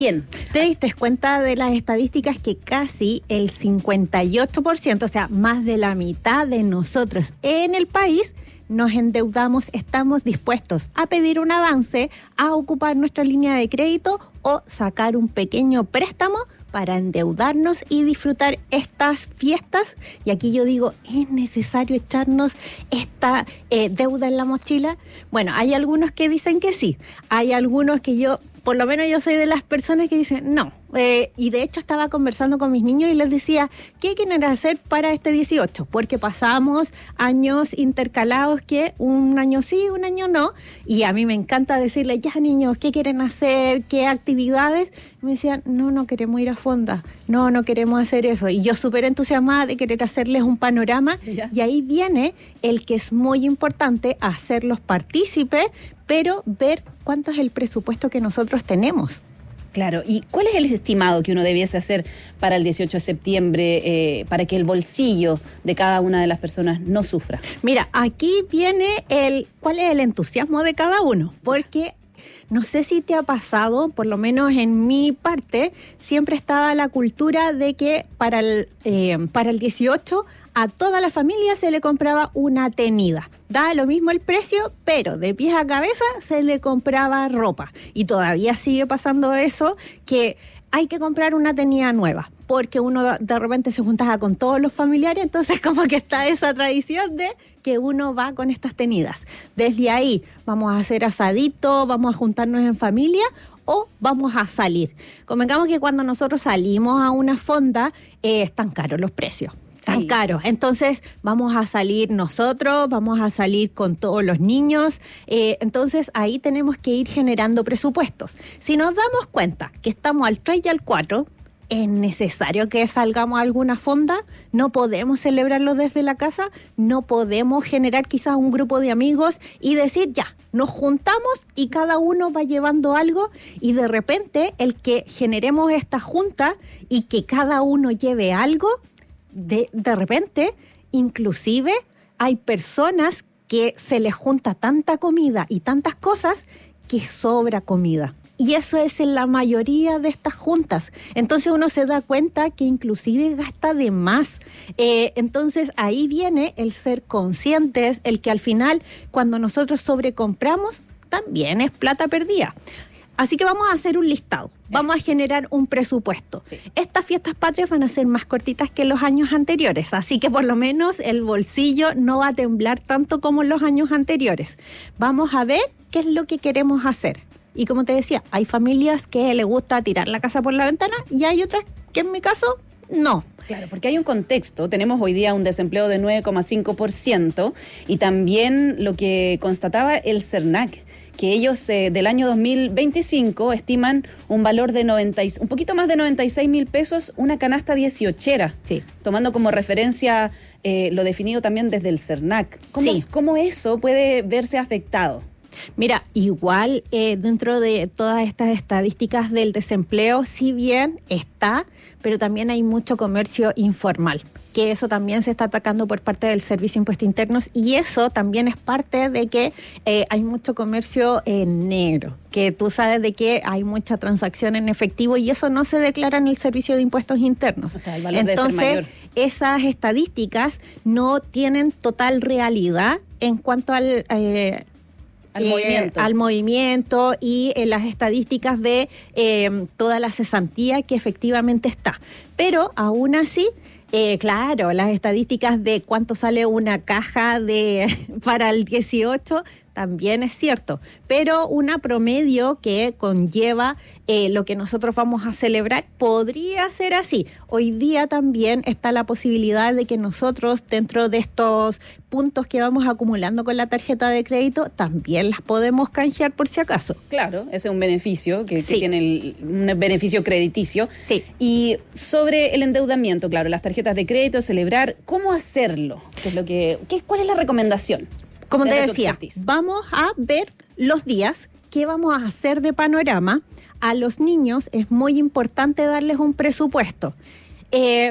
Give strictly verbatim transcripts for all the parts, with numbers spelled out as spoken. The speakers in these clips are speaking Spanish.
Bien, ¿te diste cuenta de las estadísticas que casi el cincuenta y ocho por ciento, o sea, más de la mitad de nosotros en el país, nos endeudamos, estamos dispuestos a pedir un avance, a ocupar nuestra línea de crédito o sacar un pequeño préstamo para endeudarnos y disfrutar estas fiestas? Y aquí yo digo, ¿es necesario echarnos esta eh, deuda en la mochila? Bueno, hay algunos que dicen que sí, hay algunos que yo... Por lo menos yo soy de las personas que dicen no. Eh, y de hecho estaba conversando con mis niños y les decía, ¿qué quieren hacer para este dieciocho? Porque pasamos años intercalados que un año sí, un año no. Y a mí me encanta decirles, ya niños, ¿qué quieren hacer? ¿Qué actividades? Y me decían, no, no queremos ir a fonda. No, no queremos hacer eso. Y yo súper entusiasmada de querer hacerles un panorama. ¿Ya? Y ahí viene el que es muy importante, hacerlos partícipes, pero ver cuánto es el presupuesto que nosotros tenemos. Claro, ¿y cuál es el estimado que uno debiese hacer para el dieciocho de septiembre eh, para que el bolsillo de cada una de las personas no sufra? Mira, aquí viene el cuál es el entusiasmo de cada uno, porque no sé si te ha pasado, por lo menos en mi parte, siempre estaba la cultura de que para el, eh, para el dieciocho a toda la familia se le compraba una tenida. Da lo mismo el precio, pero de pies a cabeza se le compraba ropa. Y todavía sigue pasando eso, que hay que comprar una tenida nueva, porque uno de repente se juntaba con todos los familiares, entonces como que está esa tradición de que uno va con estas tenidas. Desde ahí vamos a hacer asadito, vamos a juntarnos en familia o vamos a salir. Convengamos que cuando nosotros salimos a una fonda, eh, están caros los precios. Tan sí. caros. Entonces vamos a salir nosotros, vamos a salir con todos los niños. Eh, entonces ahí tenemos que ir generando presupuestos. Si nos damos cuenta que estamos al tres y al cuatro, ¿es necesario que salgamos a alguna fonda? ¿No podemos celebrarlo desde la casa? ¿No podemos generar quizás un grupo de amigos y decir, ya, nos juntamos y cada uno va llevando algo? Y de repente el que generemos esta junta y que cada uno lleve algo, De, de repente, inclusive hay personas que se les junta tanta comida y tantas cosas que sobra comida. Y eso es en la mayoría de estas juntas. Entonces uno se da cuenta que inclusive gasta de más. Eh, entonces ahí viene el ser conscientes, el que al final cuando nosotros sobrecompramos también es plata perdida. Así que vamos a hacer un listado, vamos a generar un presupuesto. Sí. Estas fiestas patrias van a ser más cortitas que los años anteriores, así que por lo menos el bolsillo no va a temblar tanto como en los años anteriores. Vamos a ver qué es lo que queremos hacer. Y como te decía, hay familias que les gusta tirar la casa por la ventana y hay otras que en mi caso no. Claro, porque hay un contexto. Tenemos hoy día un desempleo de nueve coma cinco por ciento y también lo que constataba el CERNAC, que ellos eh, del año dos mil veinticinco estiman un valor de noventa, un poquito más de noventa y seis mil pesos, una canasta dieciochera, sí. tomando como referencia eh, lo definido también desde el CERNAC. ¿Cómo, sí. ¿Cómo eso puede verse afectado? Mira, igual eh, dentro de todas estas estadísticas del desempleo, si bien está, pero también hay mucho comercio informal, que eso también se está atacando por parte del Servicio de Impuestos Internos y eso también es parte de que eh, hay mucho comercio eh, negro, que tú sabes de que hay mucha transacción en efectivo y eso no se declara en el Servicio de Impuestos Internos. O sea, el valor Entonces, debe ser mayor. Esas estadísticas no tienen total realidad en cuanto al... Eh, Al eh, movimiento. al movimiento y eh, las estadísticas de eh, toda la cesantía que efectivamente está. Pero aún así, eh, claro, las estadísticas de cuánto sale una caja de para el dieciocho también es cierto, pero una promedio que conlleva eh, lo que nosotros vamos a celebrar podría ser así. Hoy día también está la posibilidad de que nosotros, dentro de estos puntos que vamos acumulando con la tarjeta de crédito, también las podemos canjear por si acaso. Claro, ese es un beneficio, que, sí. que tiene el, un beneficio crediticio. Sí. Y sobre el endeudamiento, claro, las tarjetas de crédito, celebrar, ¿cómo hacerlo? ¿Qué es lo que, qué, ¿Cuál es la recomendación? Como te decía, vamos a ver los días, qué vamos a hacer de panorama. A los niños es muy importante darles un presupuesto. Eh,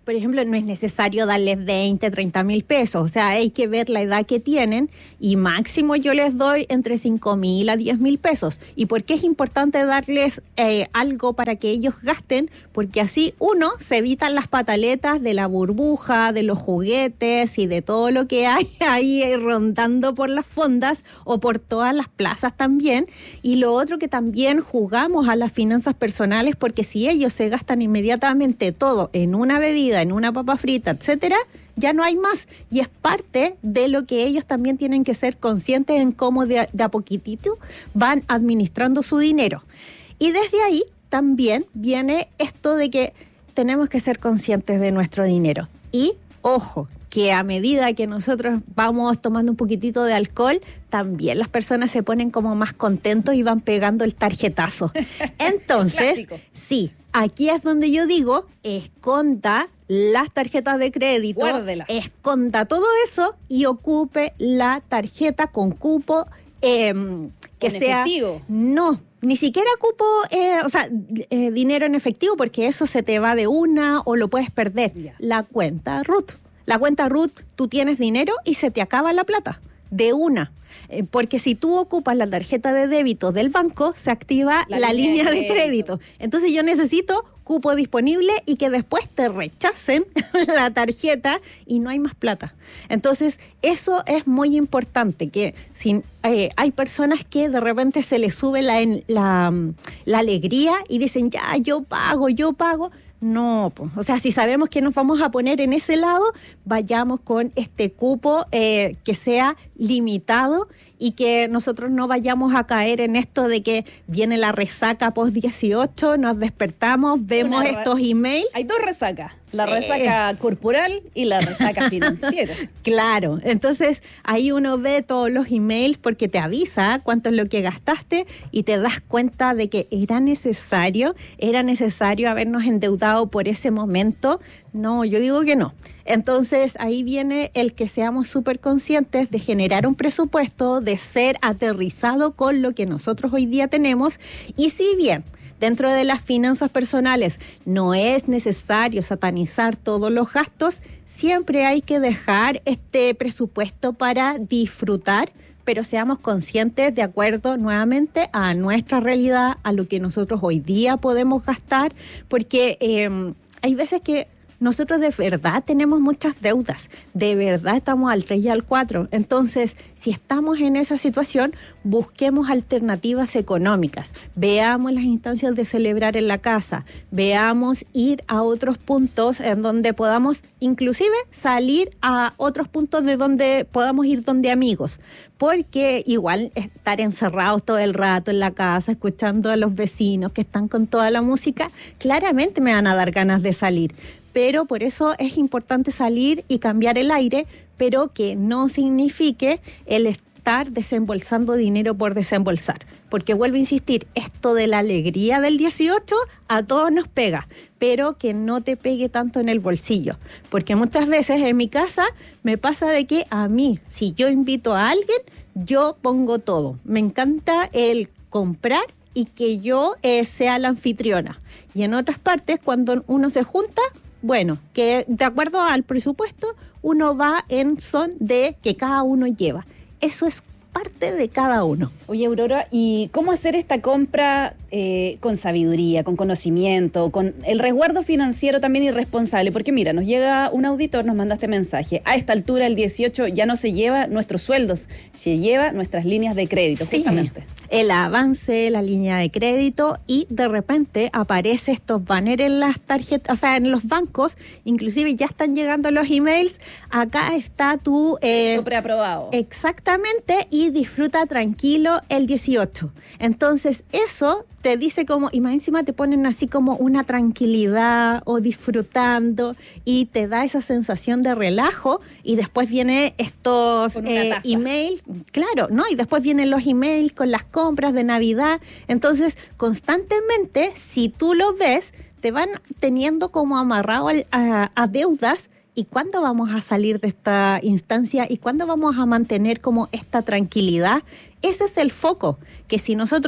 por ejemplo, no es necesario darles veinte, treinta mil pesos. O sea, hay que ver la edad que tienen y máximo yo les doy entre cinco mil a diez mil pesos. ¿Y por qué es importante darles eh, algo para que ellos gasten? Porque así, uno, se evitan las pataletas de la burbuja, de los juguetes y de todo lo que hay ahí rondando por las fondas o por todas las plazas también. Y lo otro, que también jugamos a las finanzas personales, porque si ellos se gastan inmediatamente todo en una bebida, en una papa frita, etcétera, ya no hay más. Y es parte de lo que ellos también tienen que ser conscientes en cómo de, de a poquitito van administrando su dinero. Y desde ahí también viene esto de que tenemos que ser conscientes de nuestro dinero. Y, ojo, que a medida que nosotros vamos tomando un poquitito de alcohol, también las personas se ponen como más contentos y van pegando el tarjetazo. Entonces, sí, aquí es donde yo digo, esconda las tarjetas de crédito, Guárdelas. esconda todo eso y ocupe la tarjeta con cupo eh, que ¿Con sea... efectivo? No, ni siquiera cupo, eh, o sea, eh, dinero en efectivo, porque eso se te va de una o lo puedes perder. Ya. La cuenta R U T. La cuenta R U T, tú tienes dinero y se te acaba la plata, de una. Eh, porque si tú ocupas la tarjeta de débito del banco, se activa la, la línea, línea de crédito. crédito. Entonces yo necesito cupo disponible y que después te rechacen la tarjeta y no hay más plata. Entonces eso es muy importante, que si eh, hay personas que de repente se les sube la, la, la alegría y dicen, ya, yo pago, yo pago. No, o sea, si sabemos que nos vamos a poner en ese lado, vayamos con este cupo eh, que sea limitado y que nosotros no vayamos a caer en esto de que viene la resaca post dieciocho, nos despertamos, vemos re- estos emails. Hay dos resacas, la sí. resaca corporal y la resaca financiera. Claro, entonces ahí uno ve todos los emails porque te avisa cuánto es lo que gastaste y te das cuenta de que era necesario, era necesario habernos endeudado por ese momento. No, yo digo que no. Entonces ahí viene el que seamos súper conscientes de generar un presupuesto, de ser aterrizado con lo que nosotros hoy día tenemos. Y si bien dentro de las finanzas personales no es necesario satanizar todos los gastos, siempre hay que dejar este presupuesto para disfrutar, pero seamos conscientes de acuerdo nuevamente a nuestra realidad, a lo que nosotros hoy día podemos gastar, porque eh, hay veces que nosotros de verdad tenemos muchas deudas, de verdad estamos al tres y al cuatro. Entonces, si estamos en esa situación, busquemos alternativas económicas, veamos las instancias de celebrar en la casa, veamos ir a otros puntos en donde podamos inclusive salir a otros puntos de donde podamos ir donde amigos, porque igual estar encerrados todo el rato en la casa, escuchando a los vecinos que están con toda la música, claramente me van a dar ganas de salir. Pero por eso es importante salir y cambiar el aire, pero que no signifique el estar desembolsando dinero por desembolsar. Porque vuelvo a insistir, esto de la alegría del dieciocho a todos nos pega, pero que no te pegue tanto en el bolsillo. Porque muchas veces en mi casa me pasa de que a mí, si yo invito a alguien, yo pongo todo. Me encanta el comprar y que yo eh, sea la anfitriona. Y en otras partes, cuando uno se junta, bueno, que de acuerdo al presupuesto, uno va en son de que cada uno lleva. Eso es parte de cada uno. Oye, Aurora, ¿y cómo hacer esta compra eh, con sabiduría, con conocimiento, con el resguardo financiero también irresponsable? Porque mira, nos llega un auditor, nos manda este mensaje. A esta altura, el dieciocho ya no se lleva nuestros sueldos, se lleva nuestras líneas de crédito, sí, justamente. El avance, la línea de crédito, y de repente aparece estos banners en las tarjetas, o sea, en los bancos, inclusive ya están llegando los emails, acá está tu... Eh, preaprobado. Exactamente, y disfruta tranquilo el dieciocho. Entonces, eso te dice como, y más encima te ponen así como una tranquilidad o disfrutando, y te da esa sensación de relajo, y después viene estos eh, emails, claro, ¿no? Y después vienen los emails con las compras de Navidad. Entonces, constantemente, si tú lo ves, te van teniendo como amarrado a, a deudas. ¿Y cuándo vamos a salir de esta instancia? ¿Y cuándo vamos a mantener como esta tranquilidad? Ese es el foco, que si nosotros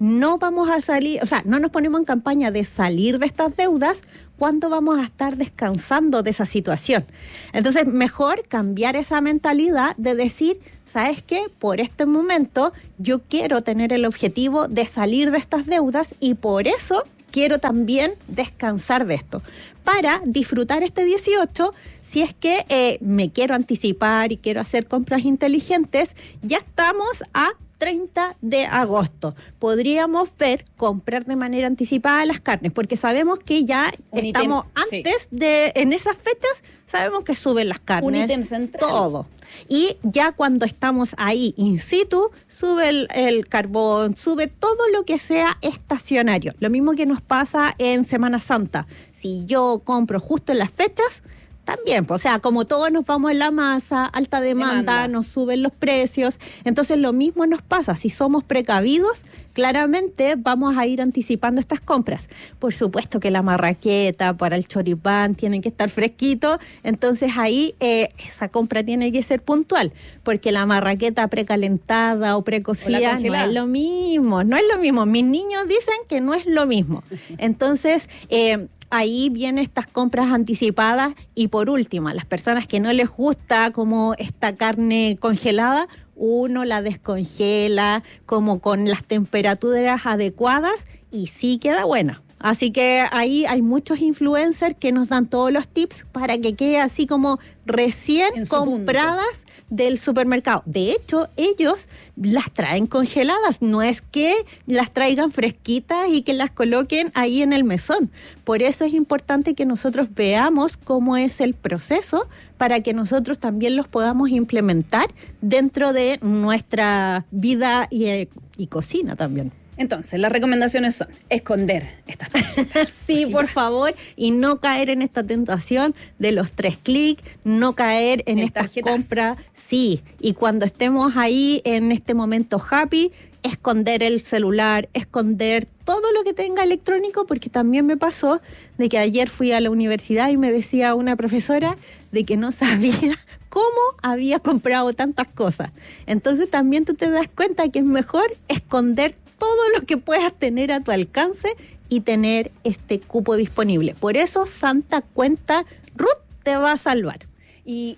no vamos a salir, o sea, no nos ponemos en campaña de salir de estas deudas, ¿cuándo vamos a estar descansando de esa situación? Entonces, mejor cambiar esa mentalidad de decir, ¿sabes qué? Por este momento yo quiero tener el objetivo de salir de estas deudas y por eso quiero también descansar de esto, para disfrutar este dieciocho, si es que eh, me quiero anticipar y quiero hacer compras inteligentes. Ya estamos a treinta de agosto. Podríamos ver comprar de manera anticipada las carnes, porque sabemos que ya un estamos ítem, antes sí. de, en esas fechas, sabemos que suben las carnes. Un ítem central. Todo. Y ya cuando estamos ahí in situ, sube el, el carbón, sube todo lo que sea estacionario. Lo mismo que nos pasa en Semana Santa. Si yo compro justo en las fechas, también, o sea, como todos nos vamos en la masa, alta demanda, demanda, nos suben los precios. Entonces lo mismo nos pasa. Si somos precavidos, claramente vamos a ir anticipando estas compras. Por supuesto que la marraqueta para el choripán tiene que estar fresquito. Entonces ahí eh, esa compra tiene que ser puntual, porque la marraqueta precalentada o precocida no es lo mismo. No es lo mismo. Mis niños dicen que no es lo mismo. Entonces, eh, ahí vienen estas compras anticipadas. Y por último, a las personas que no les gusta como esta carne congelada, uno la descongela como con las temperaturas adecuadas y sí queda buena. Así que ahí hay muchos influencers que nos dan todos los tips para que quede así como recién compradas punto. Del supermercado. De hecho, ellos las traen congeladas, no es que las traigan fresquitas y que las coloquen ahí en el mesón. Por eso es importante que nosotros veamos cómo es el proceso para que nosotros también los podamos implementar dentro de nuestra vida y, y cocina también. Entonces, las recomendaciones son esconder estas tarjetas. Sí, por favor, y no caer en esta tentación de los tres clics, no caer en estas compras. Sí, y cuando estemos ahí en este momento happy, esconder el celular, esconder todo lo que tenga electrónico, porque también me pasó de que ayer fui a la universidad y me decía una profesora de que no sabía cómo había comprado tantas cosas. Entonces también tú te das cuenta que es mejor esconder todo lo que puedas tener a tu alcance y tener este cupo disponible. Por eso Santa Cuenta Ruth te va a salvar. Y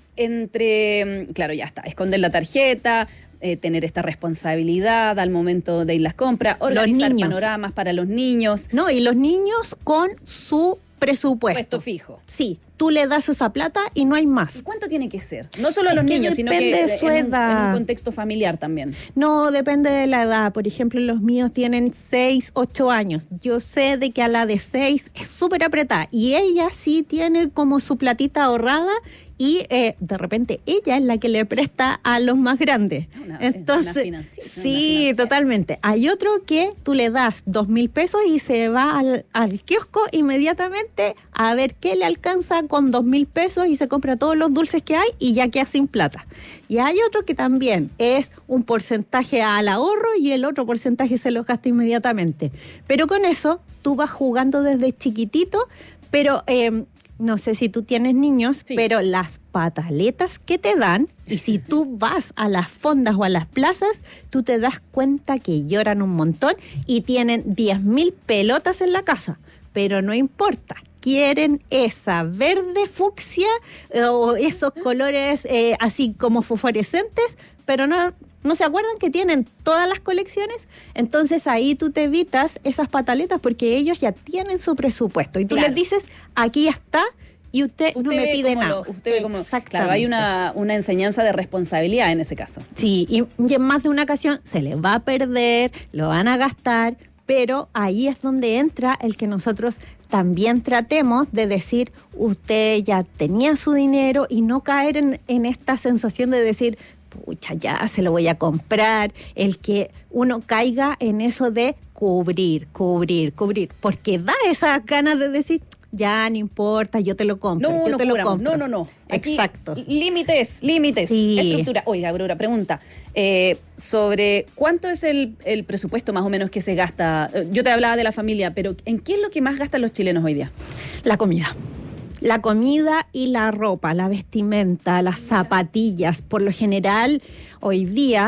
entre, claro, ya está, esconder la tarjeta, eh, tener esta responsabilidad al momento de ir las compras, organizar panoramas para los niños. No, y los niños con su presupuesto. Puesto fijo. Sí, tú le das esa plata y no hay más. ¿Y cuánto tiene que ser? No solo a los niños, sino que de su en, edad. Un, en un contexto familiar también. No, depende de la edad. Por ejemplo, los míos tienen seis, ocho años. Yo sé de que a la de seis es súper apretada y ella sí tiene como su platita ahorrada y eh, de repente ella es la que le presta a los más grandes. Una, Entonces, una sí, una totalmente. Hay otro que tú le das dos mil pesos y se va al, al kiosco inmediatamente a ver qué le alcanza con dos mil pesos y se compra todos los dulces que hay y ya queda sin plata. Y hay otro que también es un porcentaje al ahorro y el otro porcentaje se lo gasta inmediatamente. Pero con eso tú vas jugando desde chiquitito, pero eh, no sé si tú tienes niños, sí. Pero las pataletas que te dan, y si tú vas a las fondas o a las plazas, tú te das cuenta que lloran un montón y tienen diez mil pelotas en la casa. Pero no importa, quieren esa verde fucsia eh, o esos colores eh, así como fosforescentes, pero no, no se acuerdan que tienen todas las colecciones. Entonces ahí tú te evitas esas pataletas porque ellos ya tienen su presupuesto y tú claro. les dices, aquí ya está. Y usted, usted no me pide nada. Lo, usted ve como, claro, hay una, una enseñanza de responsabilidad en ese caso. Sí, y, y en más de una ocasión se les va a perder, lo van a gastar, pero ahí es donde entra el que nosotros también tratemos de decir, usted ya tenía su dinero y no caer en, en esta sensación de decir, pucha, ya se lo voy a comprar, el que uno caiga en eso de cubrir, cubrir, cubrir, porque da esas ganas de decir, ya no importa, yo te lo compro, no, yo no te curamos, lo compro. No, no, no. Aquí, exacto. Límites, límites. Sí. Estructura. Oiga, Aurora, pregunta. Eh, sobre cuánto es el, el presupuesto más o menos que se gasta. Yo te hablaba de la familia, pero ¿en qué es lo que más gastan los chilenos hoy día? La comida. La comida y la ropa, la vestimenta, las zapatillas. Por lo general, hoy día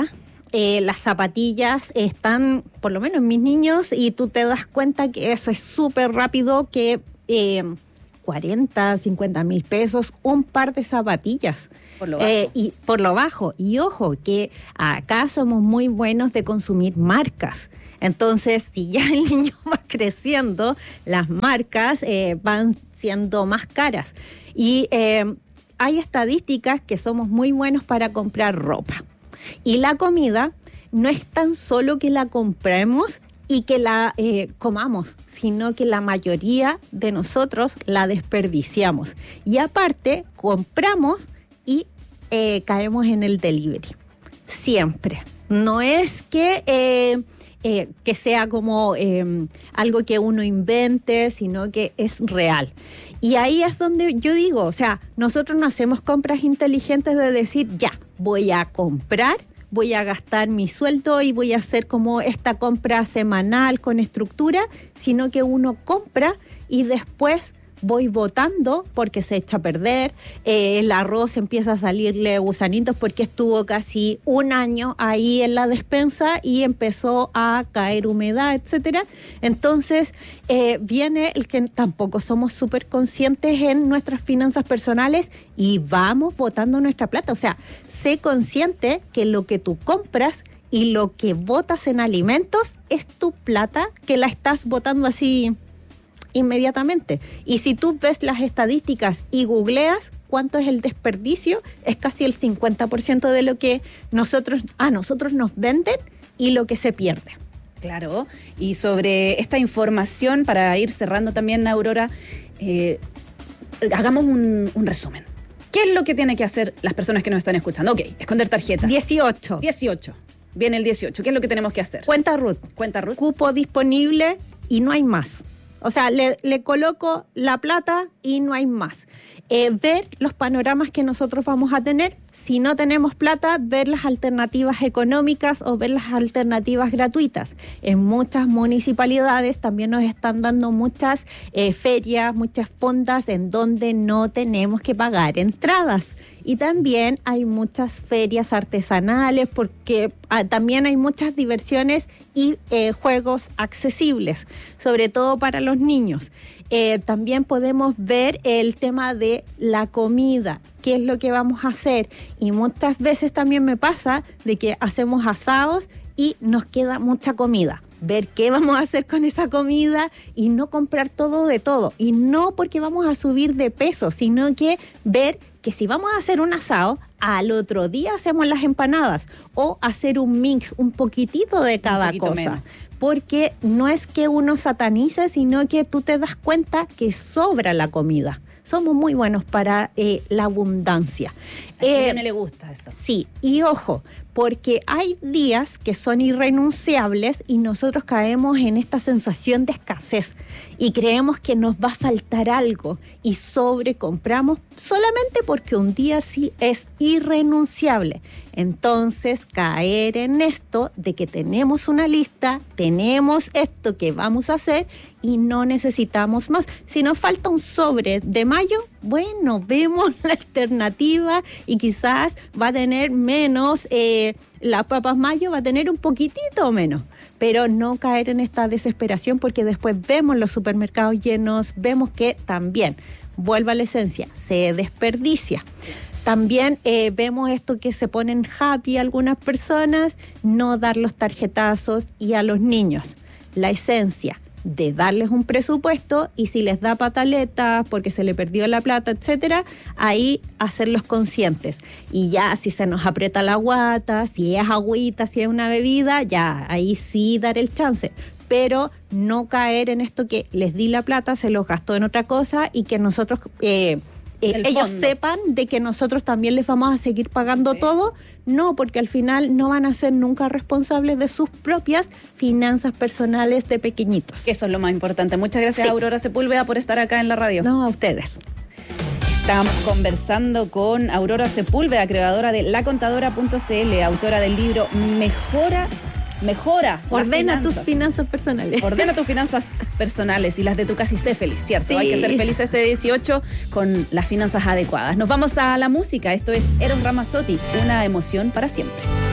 eh, las zapatillas están, por lo menos mis niños, y tú te das cuenta que eso es súper rápido, que eh, cuarenta, cincuenta mil pesos, un par de zapatillas. Por lo bajo. Eh, y por lo bajo. Y ojo, que acá somos muy buenos de consumir marcas. Entonces, si ya el niño va creciendo, las marcas eh, van siendo más caras. Y eh, hay estadísticas que somos muy buenos para comprar ropa. Y la comida no es tan solo que la compremos y que la eh, comamos, sino que la mayoría de nosotros la desperdiciamos. Y aparte, compramos y eh, caemos en el delivery. Siempre. No es que... Eh, Eh, que sea como eh, algo que uno invente, sino que es real. Y ahí es donde yo digo, o sea, nosotros no hacemos compras inteligentes de decir, ya, voy a comprar, voy a gastar mi sueldo y voy a hacer como esta compra semanal con estructura, sino que uno compra y después voy botando porque se echa a perder, eh, el arroz empieza a salirle gusanitos porque estuvo casi un año ahí en la despensa y empezó a caer humedad, etcétera. Entonces eh, viene el que tampoco somos súper conscientes en nuestras finanzas personales y vamos botando nuestra plata. O sea, sé consciente que lo que tú compras y lo que botas en alimentos es tu plata que la estás botando así inmediatamente. Y si tú ves las estadísticas y googleas cuánto es el desperdicio, es casi el cincuenta por ciento de lo que nosotros a nosotros nos venden y lo que se pierde. Claro, y sobre esta información, para ir cerrando también, Aurora, eh, hagamos un, un resumen. ¿Qué es lo que tienen que hacer las personas que nos están escuchando? Ok, esconder tarjetas. dieciocho. dieciocho. Viene el dieciocho. ¿Qué es lo que tenemos que hacer? Cuenta RUT. Cuenta RUT. Cupo disponible y no hay más. O sea, le, le coloco la plata y no hay más. Eh, ver los panoramas que nosotros vamos a tener. Si no tenemos plata, ver las alternativas económicas o ver las alternativas gratuitas. En muchas municipalidades también nos están dando muchas eh, ferias, muchas fondas en donde no tenemos que pagar entradas. Y también hay muchas ferias artesanales porque ah, también hay muchas diversiones y eh, juegos accesibles, sobre todo para los niños. Eh, también podemos ver el tema de la comida, qué es lo que vamos a hacer. Y muchas veces también me pasa de que hacemos asados y nos queda mucha comida. Ver qué vamos a hacer con esa comida y no comprar todo de todo. Y no porque vamos a subir de peso, sino que ver que si vamos a hacer un asado, al otro día hacemos las empanadas o hacer un mix, un poquitito de cada cosa. Menos. Porque no es que uno satanice, sino que tú te das cuenta que sobra la comida. Somos muy buenos para eh, la abundancia. A Chile eh, no le gusta eso. Sí, y ojo, porque hay días que son irrenunciables y nosotros caemos en esta sensación de escasez y creemos que nos va a faltar algo y sobrecompramos solamente porque un día sí es irrenunciable. Entonces, caer en esto de que tenemos una lista, tenemos esto que vamos a hacer y no necesitamos más. Si nos falta un sobre de mayo, bueno, vemos la alternativa y quizás va a tener menos, eh, las papas mayo va a tener un poquitito menos, pero no caer en esta desesperación porque después vemos los supermercados llenos, vemos que también, vuelva a la esencia, se desperdicia. También eh, vemos esto que se ponen happy algunas personas, no dar los tarjetazos y a los niños, la esencia de darles un presupuesto y si les da pataletas porque se le perdió la plata, etcétera, ahí hacerlos conscientes. Y ya si se nos aprieta la guata, si es agüita, si es una bebida, ya ahí sí dar el chance. Pero no caer en esto que les di la plata, se los gastó en otra cosa y que nosotros... Eh, Eh, ellos sepan de que nosotros también les vamos a seguir pagando sí. todo, no, porque al final no van a ser nunca responsables de sus propias finanzas personales de pequeñitos. Eso es lo más importante. Muchas gracias, sí. Aurora Sepúlveda, por estar acá en la radio. No, a ustedes. Estamos conversando con Aurora Sepúlveda, creadora de la contadora punto c l, autora del libro Mejora Mejora. Ordena tus finanzas personales. Ordena tus finanzas personales y las de tu casa y sé feliz, ¿cierto? Sí. Hay que ser feliz este dieciocho con las finanzas adecuadas. Nos vamos a la música. Esto es Eros Ramazzotti, una emoción para siempre.